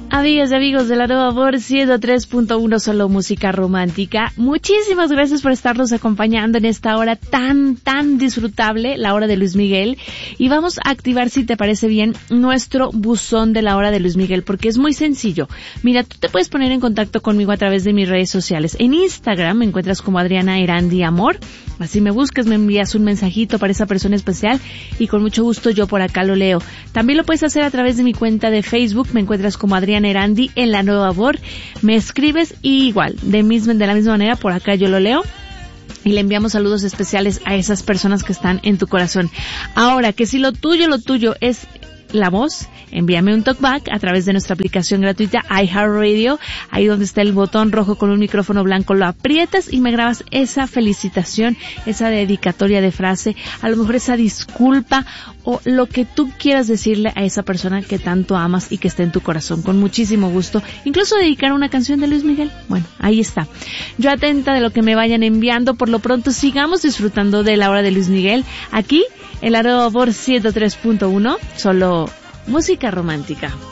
Amigas y amigos de la Nueva Voz 103.1, solo música romántica. Muchísimas gracias por estarnos acompañando en esta hora tan disfrutable, la hora de Luis Miguel. Y vamos a activar, si te parece bien, nuestro buzón de la hora de Luis Miguel, porque es muy sencillo. Mira, tú te puedes poner en contacto conmigo a través de mis redes sociales. En Instagram me encuentras como Adriana Erandi Amor. Así me buscas, me envías un mensajito para esa persona especial y con mucho gusto yo por acá lo leo. También lo puedes hacer a través de mi cuenta de Facebook, me encuentras como Adriana Erandi en la Nueva Voz. Me escribes y igual, de la misma manera, por acá yo lo leo. Y le enviamos saludos especiales a esas personas que están en tu corazón. Ahora, que si lo tuyo es la voz, envíame un talkback a través de nuestra aplicación gratuita iHeartRadio, ahí donde está el botón rojo con un micrófono blanco, lo aprietas y me grabas esa felicitación, esa dedicatoria de frase, a lo mejor esa disculpa o lo que tú quieras decirle a esa persona que tanto amas y que está en tu corazón, con muchísimo gusto, incluso dedicar una canción de Luis Miguel. Bueno, ahí está. Yo atenta de lo que me vayan enviando. Por lo pronto sigamos disfrutando de la hora de Luis Miguel aquí en la Nueva Voz 103.1, solo música romántica.